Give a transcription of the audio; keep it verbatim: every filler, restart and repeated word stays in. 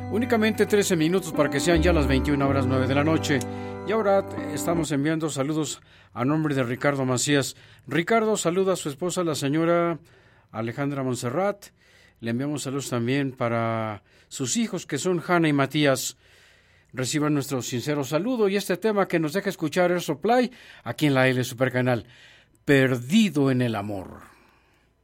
Únicamente trece minutos para que sean ya las veintiuna horas nueve de la noche. Y ahora estamos enviando saludos a nombre de Ricardo Macías. Ricardo saluda a su esposa, la señora Alejandra Montserrat. Le enviamos saludos también para sus hijos, que son Hanna y Matías. Reciban nuestro sincero saludo. Y este tema que nos deja escuchar es Supply, aquí en la L Supercanal. Perdido en el amor.